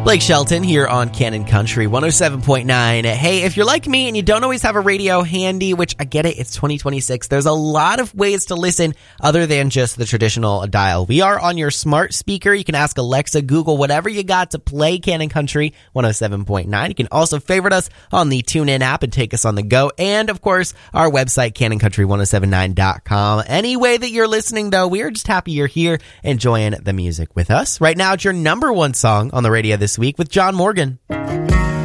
Blake Shelton here on Canon Country 107.9. Hey, if you're like me and you don't always have a radio handy, which I get it, it's 2026, there's a lot of ways to listen other than just the traditional dial. We are on your smart speaker. You can ask Alexa, Google, whatever you got to play Canon Country 107.9. You can also favorite us on the TuneIn app and take us on the go. And, of course, our website, canoncountry1079.com. Any way that you're listening, though, we are just happy you're here enjoying the music with us. Right now, it's your number one song on the radio this week with John Morgan.